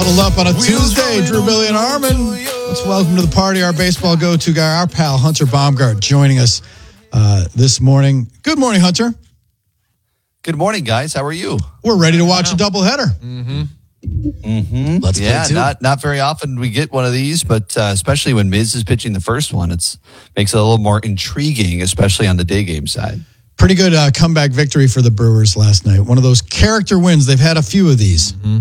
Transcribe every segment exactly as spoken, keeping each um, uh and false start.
Huddled up on a Tuesday, Drew, Billy, and Armin. Let's welcome to the party our baseball go-to guy, our pal Hunter Baumgart, joining us uh, this morning. Good morning, Hunter. Good morning, guys. How are you? We're ready to watch a doubleheader. Mm-hmm. Mm-hmm. Let's play yeah, two. not not very often we get one of these, but uh, especially when Miz is pitching the first one, it's makes it a little more intriguing, especially on the day game side. Pretty good uh, comeback victory for the Brewers last night. One of those character wins. They've had a few of these. Mm-hmm.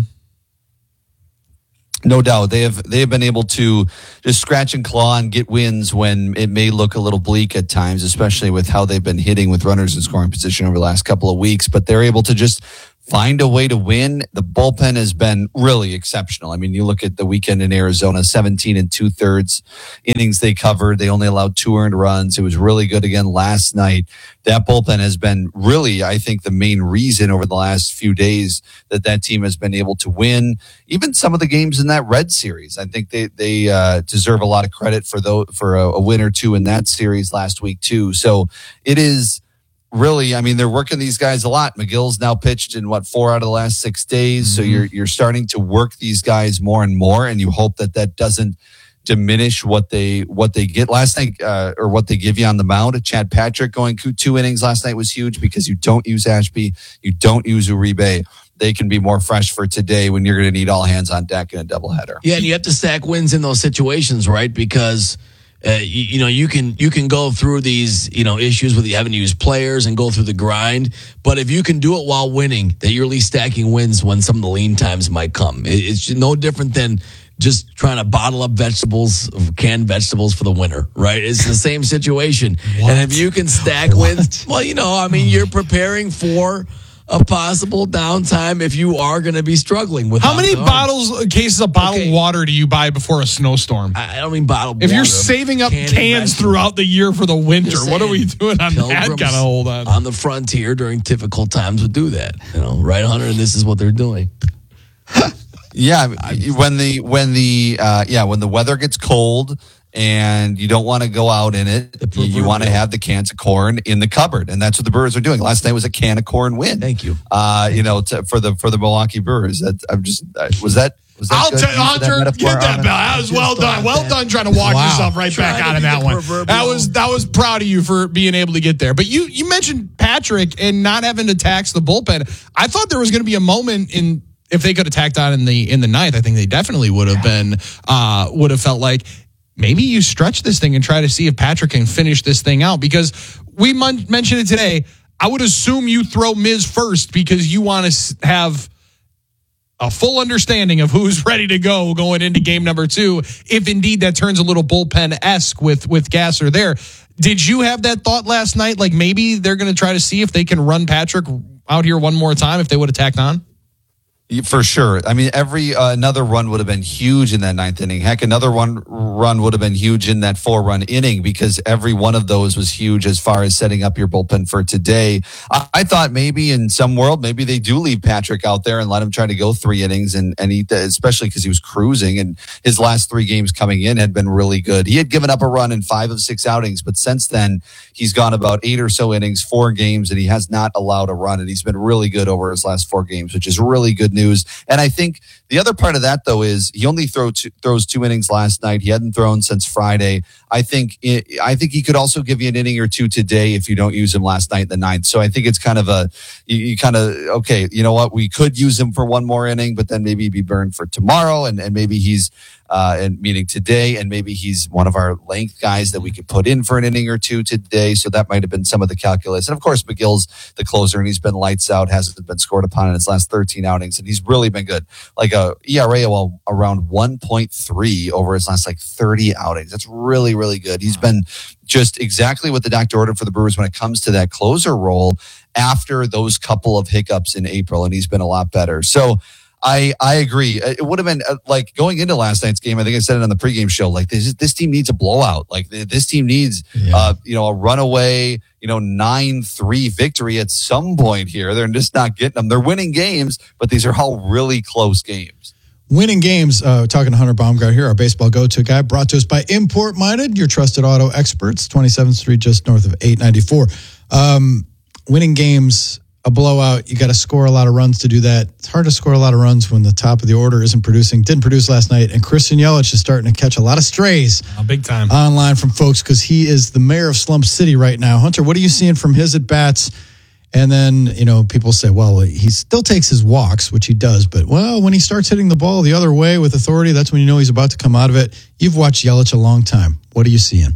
No doubt. They have they have been able to just scratch and claw and get wins when it may look a little bleak at times, especially with how they've been hitting with runners in scoring position over the last couple of weeks. But they're able to just find a way to win. The bullpen has been really exceptional. I mean, you look at the weekend in Arizona, seventeen and two thirds innings they covered. They only allowed two earned runs. It was really good again last night. That bullpen has been really, I think, the main reason over the last few days that that team has been able to win. Even some of the games in that Red series, I think they they uh, deserve a lot of credit for those, for a, a win or two in that series last week too. So it is. Really, I mean, they're working these guys a lot. McGill's now pitched in what four out of the last six days, mm-hmm. so you're you're starting to work these guys more and more, and you hope that that doesn't diminish what they what they get last night uh, or what they give you on the mound. Chad Patrick going two innings last night was huge because you don't use Ashby, you don't use Uribe. They can be more fresh for today when you're going to need all hands on deck in a doubleheader. Yeah, and you have to stack wins in those situations, right? Because Uh, you, you know, you can you can go through these, you know, issues with you having to use players and go through the grind. But if you can do it while winning, then you're at least stacking wins when some of the lean times might come. It, it's no different than just trying to bottle up vegetables, canned vegetables for the winter, right? It's the same situation. What? And if you can stack What? wins, well, you know, I mean, you're preparing for a possible downtime if you are going to be struggling with. How many arms. bottles, cases of bottled Okay. water do you buy before a snowstorm? I I don't mean bottled If water. you're saving up Canned cans vegetables. throughout the year for the winter, Just what are we saying, doing on that Pilgrims kind of hold on? on the frontier during difficult times would do that. You know, right, Hunter? And this is what they're doing. Yeah, when the when the uh, yeah when the weather gets cold and you don't want to go out in it, you, you want to have the cans of corn in the cupboard, and that's what the Brewers are doing. Last night was a can of corn win. Thank you. Uh, you know, to, for the for the Milwaukee Brewers. That I'm just uh, was that. Was that I'll good? tell you, Use of that Hunter, metaphor, get that Armin? bell. That was well Just done. thought Well that. done trying to walk Wow. yourself right Trying back to out of be that the one. proverbial- That was that was proud of you for being able to get there. But you you mentioned Patrick and not having to tax the bullpen. I thought there was going to be a moment in if they could have tacked on in the in the ninth. I think they definitely would have been uh, would have felt like maybe you stretch this thing and try to see if Patrick can finish this thing out because we mon- mentioned it today. I would assume you throw Miz first because you want to have a full understanding of who's ready to go going into game number two, if indeed that turns a little bullpen-esque with, with Gasser there. Did you have that thought last night? Like maybe they're going to try to see if they can run Patrick out here one more time if they would have tacked on? For sure. I mean, every uh, another run would have been huge in that ninth inning. Heck, another one run would have been huge in that four run inning because every one of those was huge as far as setting up your bullpen for today. I, I thought maybe in some world, maybe they do leave Patrick out there and let him try to go three innings and, and eat that, especially because he was cruising and his last three games coming in had been really good. He had given up a run in five of six outings, but since then he's gone about eight or so innings, four games, and he has not allowed a run. And he's been really good over his last four games, which is really good news. News. And I think the other part of that, though, is he only throw two, throws two innings last night. He hadn't thrown since Friday. I think it, I think he could also give you an inning or two today if you don't use him last night in the ninth. So I think it's kind of a, you, you kind of, okay, you know what? We could use him for one more inning, but then maybe he'd be burned for tomorrow. And, and maybe he's, Uh, and meeting today, and maybe he's one of our length guys that we could put in for an inning or two today. So that might have been some of the calculus. And of course, McGill's the closer, and he's been lights out, hasn't been scored upon in his last thirteen outings, and he's really been good. Like a E R A of around one point three over his last like thirty outings. That's really, really good. He's been just exactly what the doctor ordered for the Brewers when it comes to that closer role after those couple of hiccups in April, and he's been a lot better. So I, I agree. It would have been uh, like going into last night's game. I think I said it on the pregame show. Like this, this team needs a blowout. Like this team needs, yeah. uh, you know, a runaway, you know, nine three victory at some point here. They're just not getting them. They're winning games, but these are all really close games. Winning games. Uh, talking to Hunter Baumgart here, our baseball go-to guy, brought to us by Import Minded, your trusted auto experts, twenty-seventh Street, just north of eight ninety-four. Um, winning games a blowout. You got to score a lot of runs to do that. It's hard to score a lot of runs when the top of the order isn't producing. Didn't produce last night. And Christian Yelich is starting to catch a lot of strays oh, big time online from folks because he is the mayor of Slump City right now. Hunter, what are you seeing from his at-bats? And then, you know, people say, well, he still takes his walks, which he does. But, well, when he starts hitting the ball the other way with authority, that's when you know he's about to come out of it. You've watched Yelich a long time. What are you seeing?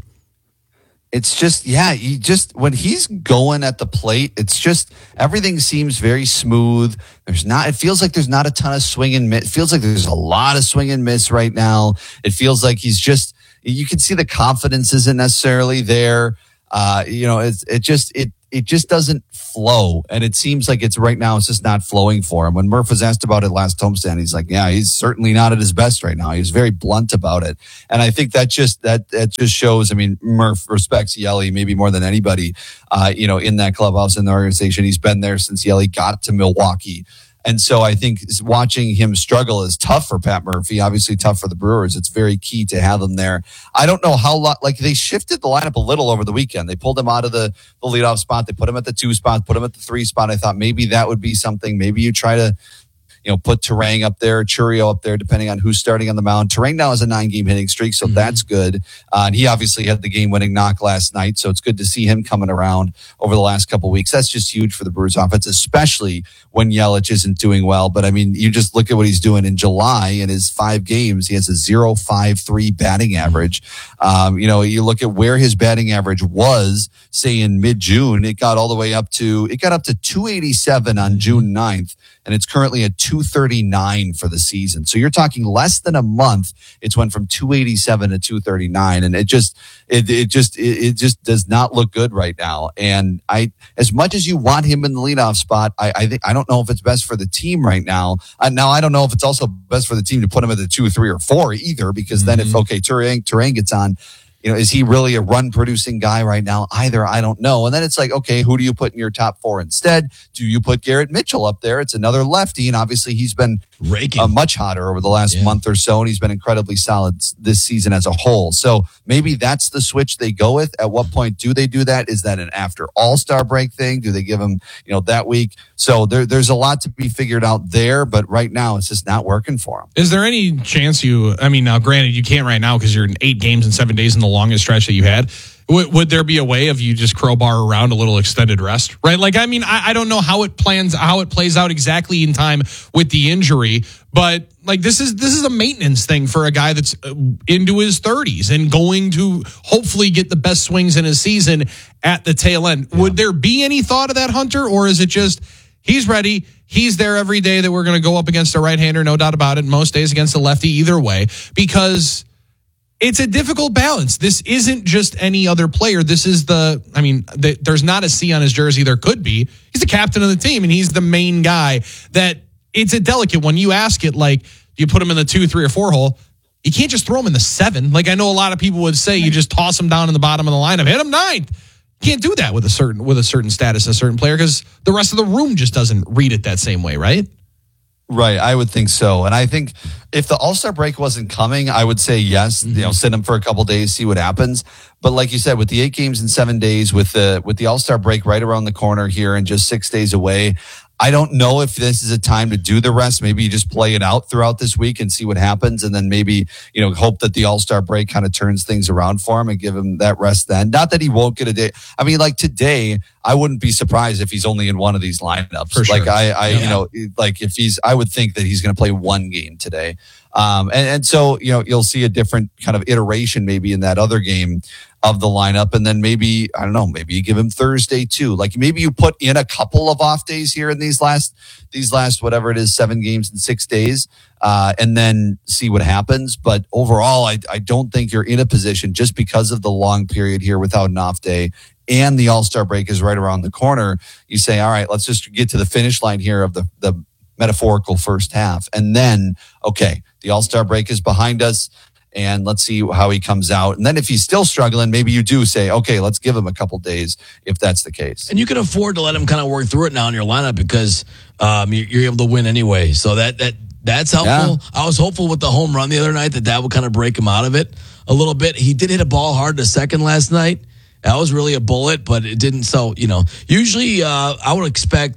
It's just, yeah, you just, when he's going at the plate, it's just, everything seems very smooth. There's not, it feels like there's not a ton of swing and miss. It feels like there's a lot of swing and miss right now. It feels like he's just, you can see the confidence isn't necessarily there. Uh, you know, it's, it just, it, it just doesn't flow. And it seems like it's right now, it's just not flowing for him. When Murph was asked about it last homestand, he's like, yeah, he's certainly not at his best right now. He was very blunt about it. And I think that just, that, that just shows, I mean, Murph respects Yelly maybe more than anybody, uh, you know, in that clubhouse, in the organization. He's been there since Yelly got to Milwaukee. And so I think watching him struggle is tough for Pat Murphy, obviously tough for the Brewers. It's very key to have him there. I don't know how, lo- like they shifted the lineup a little over the weekend. They pulled him out of the, the leadoff spot. They put him at the two spot, put him at the three spot. I thought maybe that would be something. Maybe you try to, you know, put Turang up there, Churio up there, depending on who's starting on the mound. Turang now has a nine-game hitting streak, so mm-hmm. that's good. Uh, and he obviously had the game-winning knock last night, so it's good to see him coming around over the last couple of weeks. That's just huge for the Brewers offense, especially when Yelich isn't doing well. But, I mean, you just look at what he's doing in July in his five games. He has a zero point five three batting average. Um, you know, you look at where his batting average was, say, in mid-June. It got all the way up to, it got up to two eighty-seven on June ninth. And it's currently at two thirty-nine for the season. So you're talking less than a month. It's went from two eighty-seven to two thirty-nine. And it just, it, it just, it, it just does not look good right now. And I, as much as you want him in the leadoff spot, I, I think, I don't know if it's best for the team right now. Uh, now, I don't know if it's also best for the team to put him at the two, three, or four either, because mm-hmm. then if, okay, Turang, Turang gets on, you know, is he really a run-producing guy right now? Either, I don't know. And then it's like, okay, who do you put in your top four instead? Do you put Garrett Mitchell up there? It's another lefty, and obviously he's been raking uh, much hotter over the last yeah. month or so, and he's been incredibly solid this season as a whole. So maybe that's the switch they go with. At what point do they do that? Is that an after All-Star break thing? Do they give him, you know, that week? So there, there's a lot to be figured out there, but right now it's just not working for him. Is there any chance you, I mean, now granted, you can't right now because you're in eight games in seven days in the longest stretch that you had. Would, would there be a way of you just crowbar around a little extended rest, right? Like, I mean, I, I don't know how it plans, how it plays out exactly in time with the injury, but like this is this is a maintenance thing for a guy that's into his thirties and going to hopefully get the best swings in his season at the tail end. Yeah. Would there be any thought of that, Hunter, or is it just he's ready? He's there every day that we're going to go up against a right-hander, no doubt about it. Most days against a lefty, either way, because it's a difficult balance. This isn't just any other player. This is the, I mean, the, there's not a C on his jersey. There could be. He's the captain of the team, and he's the main guy. That it's a delicate one. You ask it like, you put him in the two, three, or four hole. You can't just throw him in the seven. Like I know a lot of people would say, you just toss him down in the bottom of the lineup, hit him ninth. You can't do that with a certain with a certain status, a certain player, because the rest of the room just doesn't read it that same way, right? Right, I would think so. And I think if the All-Star break wasn't coming, I would say yes, mm-hmm. you know, sit him for a couple days, see what happens. But like you said, with the eight games in seven days, with the with the All-Star break right around the corner here and just six days away, I don't know if this is a time to do the rest. Maybe you just play it out throughout this week and see what happens. And then maybe, you know, hope that the All-Star break kind of turns things around for him and give him that rest then. Not that he won't get a day. I mean, like today, I wouldn't be surprised if he's only in one of these lineups. For sure. Like I, I yeah. you know, like if he's, I would think that he's going to play one game today. Um, and, and so, you know, you'll see a different kind of iteration maybe in that other game of the lineup. And then maybe, I don't know, maybe you give him Thursday too. Like maybe you put in a couple of off days here in these last, these last, whatever it is, seven games in six days, uh, and then see what happens. But overall, I, I don't think you're in a position just because of the long period here without an off day and the All-Star break is right around the corner. You say, all right, let's just get to the finish line here of the, the metaphorical first half. And then, okay, the All-Star break is behind us. And let's see how he comes out. And then if he's still struggling, maybe you do say, okay, let's give him a couple days if that's the case. And you can afford to let him kind of work through it now in your lineup because um, you're able to win anyway. So that that that's helpful. Yeah. I was hopeful with the home run the other night that that would kind of break him out of it a little bit. He did hit a ball hard to second last night. That was really a bullet, but it didn't. So, you know, usually uh, I would expect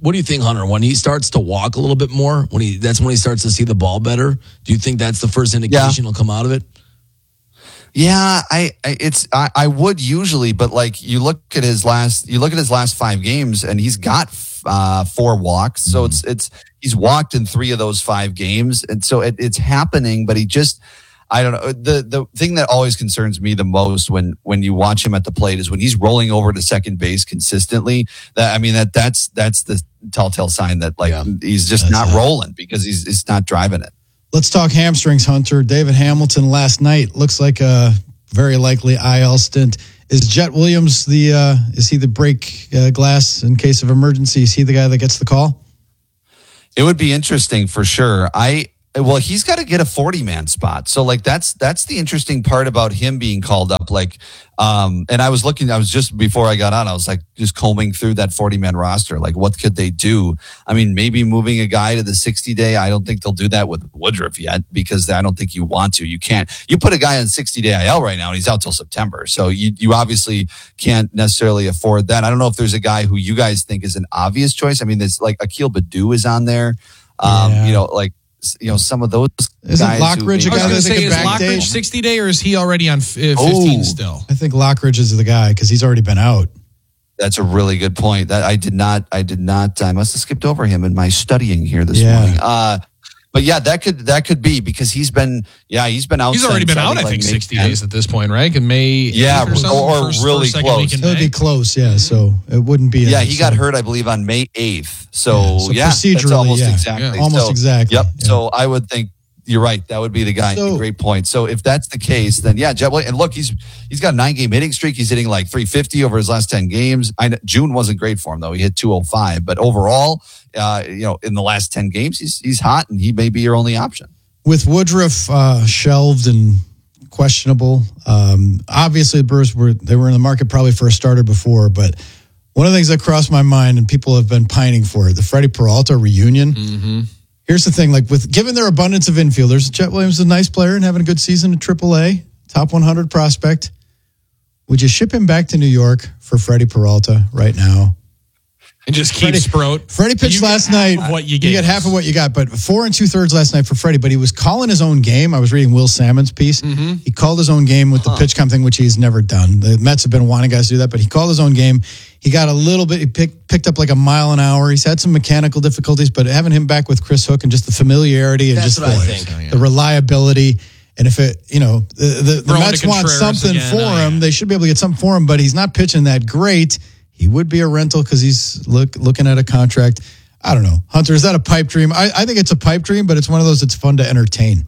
what do you think, Hunter? When he starts to walk a little bit more, when he that's when he starts to see the ball better. Do you think that's the first indication Yeah. he'll come out of it? Yeah, I, I it's I, I would usually, but like you look at his last, you look at his last five games, and he's got uh, four walks. So it's it's he's walked in three of those five games, and so it, it's happening. But he just, I don't know. The the thing that always concerns me the most when when you watch him at the plate is when he's rolling over to second base consistently. That I mean that that's that's the telltale sign that like Yeah. he's just That's not it. rolling because he's he's not driving it. Let's talk hamstrings, Hunter. David Hamilton last night looks like a very likely I L stint. Is Jet Williams the uh, is he the break uh, glass in case of emergency? Is he the guy that gets the call? It would be interesting for sure. I well, he's got to get a forty man spot. So like that's that's the interesting part about him being called up. Like, um, and I was looking, I was just before I got on, I was like just combing through that forty man roster. Like, what could they do? I mean, maybe moving a guy to the sixty day. I don't think they'll do that with Woodruff yet because I don't think you want to. You can't. You put a guy on sixty day I L right now, and he's out till September. So you you obviously can't necessarily afford that. I don't know if there's a guy who you guys think is an obvious choice. I mean, there's like Akil Badu is on there. Um, Yeah. You know, like. You know, some of those Isn't guys who Lockridge a maybe- guy I was that going to they say, could is backdate? Lockridge sixty day or is he already on f- uh, fifteen Oh. still? I think Lockridge is the guy because he's already been out. That's a really good point. That I did not, I did not, I must have skipped over him in my studying here this Yeah. morning. Uh, but yeah, that could, that could be because he's been, yeah, he's been out. He's already since, been out, I like, think, May sixty tenth. days at this point, right? In May Yeah, eighth or, something? or- or First- really first, second close. week in It would May. be close, yeah. So it wouldn't be. Yeah, a- he got so- hurt, I believe, on May eighth. So Yeah, so yeah, that's procedurally, almost yeah. exactly. Yeah. Almost So, exactly, Yep. yeah. So I would think you're right. That would be the guy. So- Great point. So if that's the case, then yeah, Jet Williams. And look, he's he's got a nine game hitting streak. He's hitting like three fifty over his last ten games. I know, June wasn't great for him though. He hit two oh five, but overall, uh, you know, in the last ten games, he's he's hot, and he may be your only option. With Woodruff uh, shelved and questionable. Um, obviously, the Brewers were they were in the market probably for a starter before, but one of the things that crossed my mind, and people have been pining for it, the Freddie Peralta reunion. Mm-hmm. Here's the thing: like with given their abundance of infielders, Jet Williams is a nice player and having a good season at triple A, top one hundred prospect. Would you ship him back to New York for Freddie Peralta right now? And just keep Freddie- Sproat. Freddie pitched You get last half night. of what you you gave get half us. of what you got, but four and two thirds last night for Freddie. But he was calling his own game. I was reading Will Salmon's piece. Mm-hmm. He called his own game with the pitch count thing, which he's never done. The Mets have been wanting guys to do that, but he called his own game. He got a little bit. He picked picked up like a mile an hour. He's had some mechanical difficulties, but having him back with Chris Hook and just the familiarity and That's just what I the, think. the reliability. And if it, you know, the the, the Throw Mets into want Contreras something again, for oh, him, yeah. they should be able to get something for him. But he's not pitching that great. He would be a rental because he's look looking at a contract. I don't know, Hunter. Is that a pipe dream? I, I think it's a pipe dream, but it's one of those that's fun to entertain.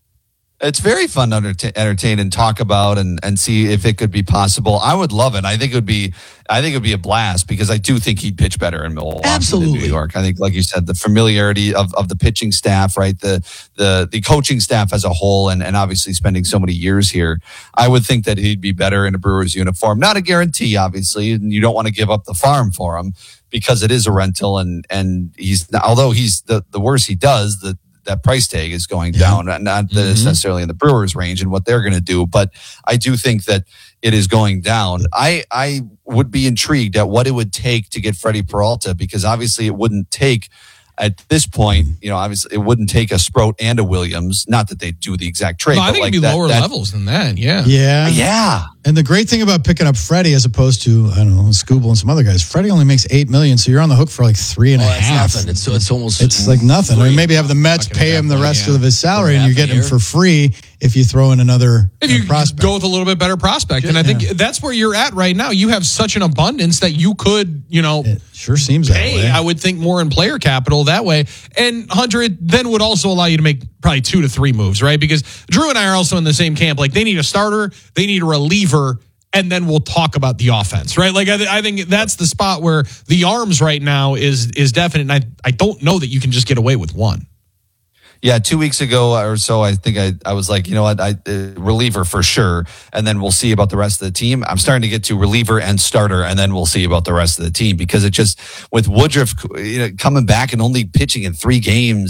It's very fun to entertain, entertain and talk about and, and see if it could be possible. I would love it. I think it would be, I think it would be a blast because I do think he'd pitch better in Milwaukee than Absolutely. New York. I think, like you said, the familiarity of, of the pitching staff, right? The, the, the coaching staff as a whole, and, and obviously spending so many years here. I would think that he'd be better in a Brewers uniform. Not a guarantee, obviously, and you don't want to give up the farm for him because it is a rental and, and he's, although he's the, the worse he does, the, that price tag is going down. Not that it's Mhm. necessarily in the Brewers range and what they're going to do, but I do think that it is going down. I, I would be intrigued at what it would take to get Freddie Peralta because obviously it wouldn't take at this point, you know, obviously it wouldn't take a Sproat and a Williams. Not that they do the exact trade. No, I but think like it'd be that- lower that- levels than that. Yeah. Yeah, Yeah. And the great thing about picking up Freddie as opposed to I don't know Scooble and some other guys, Freddie only makes eight million, so you're on the hook for like three and a Oh, that's half. nothing. It's it's almost It's like nothing. I mean, maybe have the Mets Fucking pay bad him the point, rest yeah. of his salary, For and you half get a him year. for free if you throw in another If uh, you prospect. go with a little bit better prospect. And I think that's where you're at right now. You have such an abundance that you could, you know, It sure seems that pay, way. I would think, more in player capital that way. And Hunter, it then would also allow you to make probably two to three moves, right? Because Drew and I are also in the same camp. Like they need a starter, they need a reliever, and then we'll talk about the offense, right? Like I, th- I think that's the spot where the arms right now is is definite. And I, I don't know that you can just get away with one. Yeah, two weeks ago or so, I think I, I was like, you know what, I uh, reliever for sure, and then we'll see about the rest of the team. I'm starting to get to reliever and starter, and then we'll see about the rest of the team because it just with Woodruff, you know, coming back and only pitching in three games,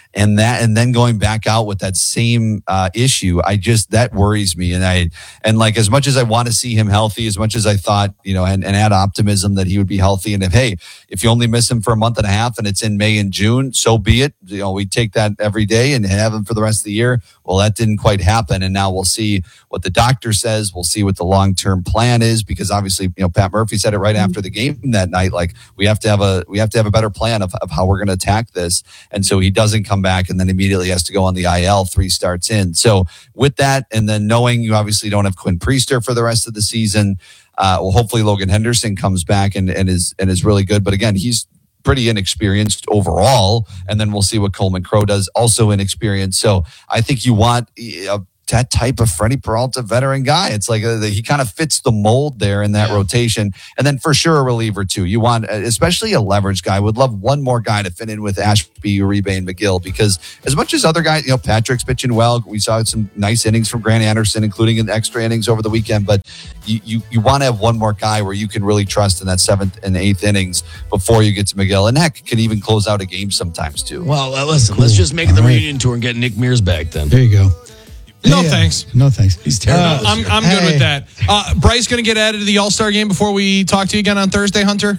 and that, and then going back out with that same uh, issue, I just, that worries me. And I, and like, as much as I want to see him healthy, as much as I thought, you know, and, and had optimism that he would be healthy. And if, hey, if you only miss him for a month and a half and it's in May and June, so be it. You know, we take that every day and have him for the rest of the year. Well, that didn't quite happen. And now we'll see what the doctor says. We'll see what the long-term plan is, because obviously, you know, Pat Murphy said it right after the game that night. Like, we have to have a, we have to have a better plan of, of how we're going to attack this. And so he doesn't come back and then immediately has to go on the I L three starts in. So with that, and then knowing you obviously don't have Quinn Priester for the rest of the season, uh, well, hopefully Logan Henderson comes back and, and is, and is really good. But again, he's pretty inexperienced overall. And then we'll see what Coleman Crow does, also inexperienced. So I think you want a, that type of Freddie Peralta veteran guy. It's like a, he kind of fits the mold there in that yeah. rotation. And then for sure a reliever too. You want, especially a leverage guy. Would love one more guy to fit in with Ashby, Uribe, and McGill, because as much as other guys, you know, Patrick's pitching well. We saw some nice innings from Grant Anderson, including in extra innings over the weekend. But you you, you want to have one more guy where you can really trust in that seventh and eighth innings before you get to McGill. And heck, can even close out a game sometimes too. Well, uh, listen, cool. let's just make All the right. reunion tour and get Nick Mears back then. There you go. No, Hey, uh, thanks. No, thanks. He's terrible. Uh, I'm, I'm Hey. good with that. Uh, Bryce going to get added to the All-Star game before we talk to you again on Thursday, Hunter?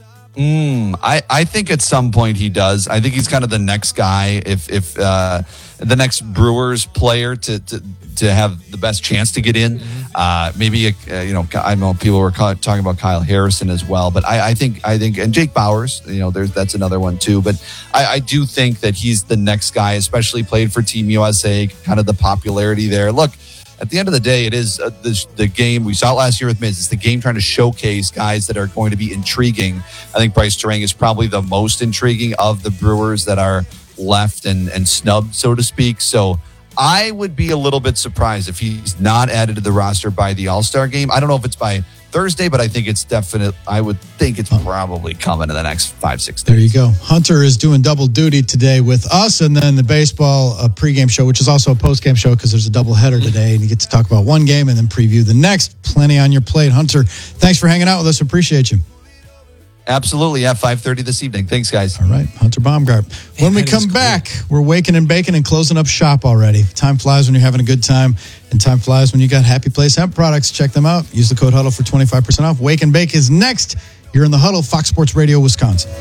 Mm, I, I think at some point he does. I think he's kind of the next guy, if if uh, the next Brewers player to, to to have the best chance to get in. Uh, maybe a, uh, you know, I know people were ca- talking about Kyle Harrison as well, but I, I think I think and Jake Bowers, you know, there's that's another one too. But I, I do think that he's the next guy, especially played for Team U S A, kind of the popularity there. Look. At the end of the day, it is uh, the, the game. We saw it last year with Miz. It's the game trying to showcase guys that are going to be intriguing. I think Bryce Turang is probably the most intriguing of the Brewers that are left and, and snubbed, so to speak. So I would be a little bit surprised if he's not added to the roster by the All-Star game. I don't know if it's by Thursday, but I think it's definite. I would think it's probably coming in the next five, six days. There you go. Hunter is doing double duty today with us, and then the baseball uh, pregame show, which is also a postgame show because there's a double header today, and you get to talk about one game and then preview the next. Plenty on your plate. Hunter, thanks for hanging out with us. Appreciate you. Absolutely. Yeah, five thirty this evening. Thanks, guys. All right, Hunter Baumgart. When we that come is cool. back, we're waking and baking and closing up shop already. Time flies when you're having a good time, and time flies when you got Happy Place hemp products. Check them out. Use the code HUDDLE for twenty-five percent off. Wake and Bake is next. You're in the Huddle, Fox Sports Radio, Wisconsin.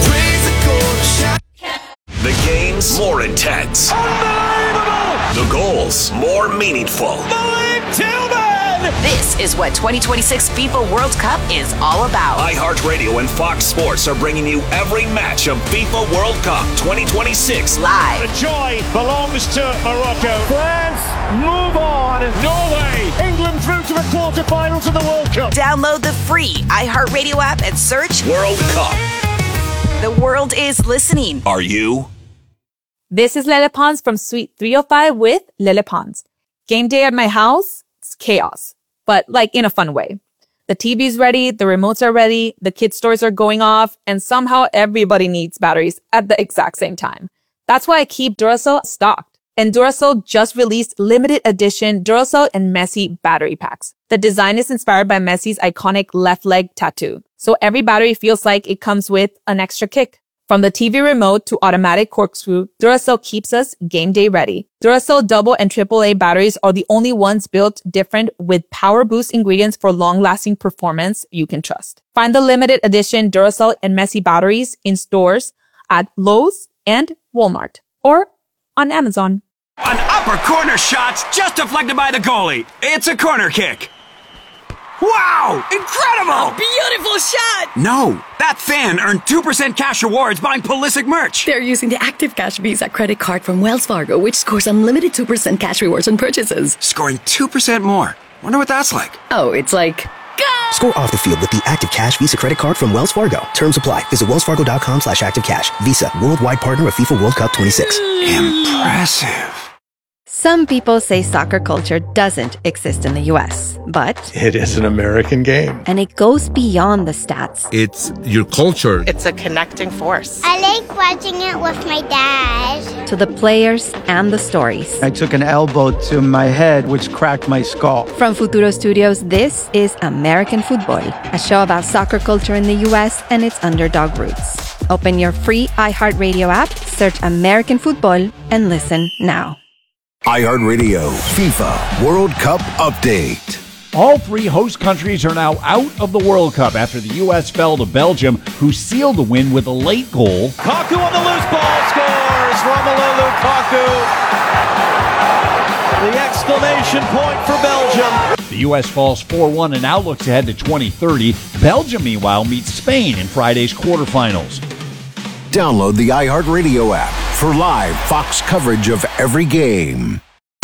The games more intense. Unbelievable! The goals more meaningful. Malik Tillman! This is what twenty twenty-six FIFA World Cup is all about. iHeartRadio and Fox Sports are bringing you every match of FIFA World Cup twenty twenty-six. Live. The joy belongs to Morocco. France move on. Norway. England through to the quarterfinals of the World Cup. Download the free iHeartRadio app and search World Cup. The World is Listening. Are you? This is Lele Pons from Suite three oh five with Lele Pons. Game day at my house, it's chaos, but like in a fun way. The T V's ready, the remotes are ready, the kids' toys are going off, and somehow everybody needs batteries at the exact same time. That's why I keep Duracell stocked. And Duracell just released limited edition Duracell and Messi battery packs. The design is inspired by Messi's iconic left leg tattoo. So every battery feels like it comes with an extra kick. From the T V remote to automatic corkscrew, Duracell keeps us game day ready. Duracell double and triple A batteries are the only ones built different with power boost ingredients for long-lasting performance you can trust. Find the limited edition Duracell and Messi batteries in stores at Lowe's and Walmart or on Amazon. An upper corner shot just deflected by the goalie. It's a corner kick. Wow! Incredible! Beautiful shot! No, that fan earned two percent cash rewards buying Pulisic merch. They're using the Active Cash Visa credit card from Wells Fargo, which scores unlimited two percent cash rewards on purchases. Scoring two percent more. Wonder what that's like. Oh, it's like... Go! Score off the field with the Active Cash Visa credit card from Wells Fargo. Terms apply. Visit wellsfargo.com slash active cash. Visa, worldwide partner of FIFA World Cup twenty-six. Impressive. Some people say soccer culture doesn't exist in the U S, but it is an American game. And it goes beyond the stats. It's your culture. It's a connecting force. I like watching it with my dad. To the players and the stories. I took an elbow to my head, which cracked my skull. From Futuro Studios, this is American Football, a show about soccer culture in the U S and its underdog roots. Open your free iHeartRadio app, search American football, and listen now. iHeartRadio FIFA World Cup Update. All three host countries are now out of the World Cup after the U S fell to Belgium, who sealed the win with a late goal. Lukaku on the loose ball scores. Romelu Lukaku. The exclamation point for Belgium. The U S falls four one and now looks ahead to twenty thirty. Belgium, meanwhile, meets Spain in Friday's quarterfinals. Download the iHeartRadio app for live Fox coverage of every game.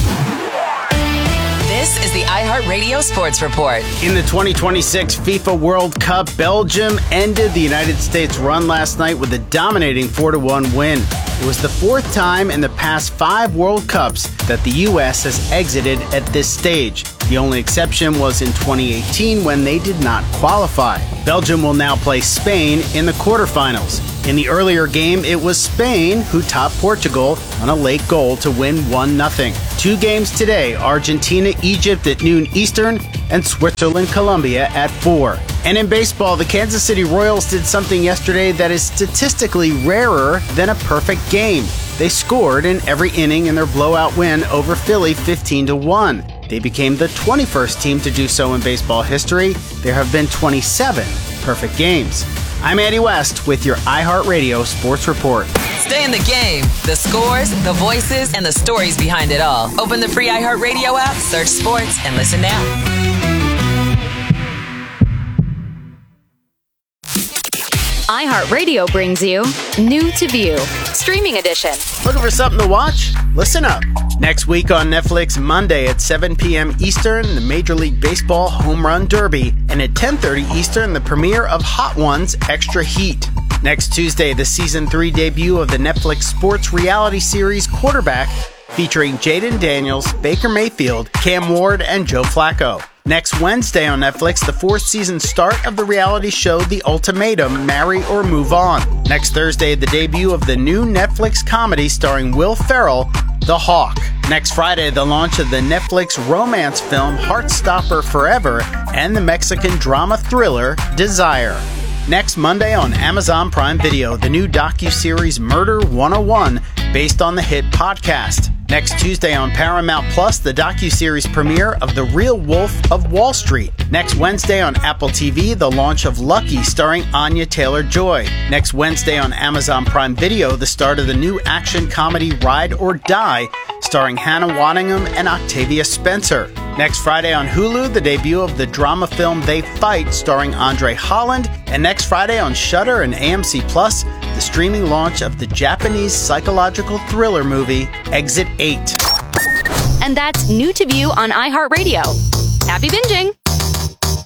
This is the iHeartRadio Sports Report. In the twenty twenty-six FIFA World Cup, Belgium ended the United States run last night with a dominating four to one win. It was the fourth time in the past five World Cups that the U S has exited at this stage. The only exception was in twenty eighteen when they did not qualify. Belgium will now play Spain in the quarterfinals. In the earlier game, it was Spain who topped Portugal on a late goal to win one nothing. Two games today, Argentina, Egypt at noon Eastern, and Switzerland, Colombia at four. And in baseball, the Kansas City Royals did something yesterday that is statistically rarer than a perfect game. They scored in every inning in their blowout win over Philly fifteen to one. They became the twenty-first team to do so in baseball history. There have been twenty-seven perfect games. I'm Andy West with your iHeartRadio Sports Report. Stay in the game. The scores, the voices, and the stories behind it all. Open the free iHeartRadio app, search sports, and listen now. iHeartRadio brings you New to View, Streaming Edition. Looking for something to watch? Listen up. Next week on Netflix, Monday at seven p.m. Eastern, the Major League Baseball Home Run Derby, and at ten thirty Eastern, the premiere of Hot Ones Extra Heat. Next Tuesday, the Season three debut of the Netflix sports reality series Quarterback, featuring Jaden Daniels, Baker Mayfield, Cam Ward, and Joe Flacco. Next Wednesday on Netflix, the fourth season start of the reality show The Ultimatum, Marry or Move On. Next Thursday, the debut of the new Netflix comedy starring Will Ferrell, The Hawk. Next Friday, the launch of the Netflix romance film Heartstopper Forever and the Mexican drama thriller Desire. Next Monday on Amazon Prime Video, the new docuseries Murder one oh one, based on the hit podcast. Next Tuesday on Paramount Plus, the docuseries premiere of The Real Wolf of Wall Street. Next Wednesday on Apple T V, the launch of Lucky, starring Anya Taylor-Joy. Next Wednesday on Amazon Prime Video, the start of the new action comedy Ride or Die, starring Hannah Waddingham and Octavia Spencer. Next Friday on Hulu, the debut of the drama film They Fight, starring Andre Holland. And next Friday on Shudder and A M C Plus, the streaming launch of the Japanese psychological thriller movie Exit eight. And that's New to View on iHeartRadio. Happy binging!